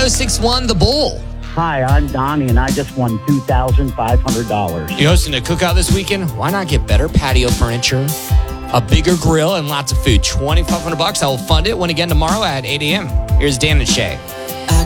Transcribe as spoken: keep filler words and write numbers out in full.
oh six one The Bull. Hi, I'm Donnie, and I just won two thousand five hundred dollars. You hosting a cookout this weekend? Why not get better patio furniture, a bigger grill, and lots of food? twenty-five hundred bucks. I will fund it. Win again tomorrow at eight a.m. Here's Dan and Shay.